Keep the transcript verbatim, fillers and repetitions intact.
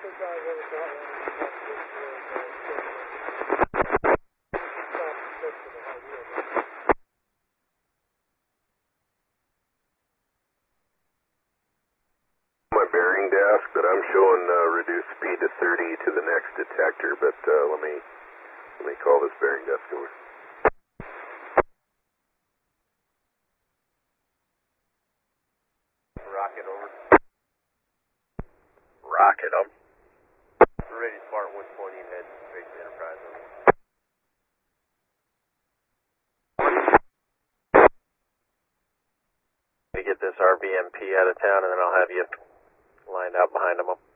My bearing desk, but I'm showing uh, reduced speed to thirty to the next detector, but uh, let me let me call this bearing desk over. Rocket over. Rocket up. Ready to Spartan one twenty and head straight to Enterprise. To get this R V M P out of town, and then I'll have you lined out behind them.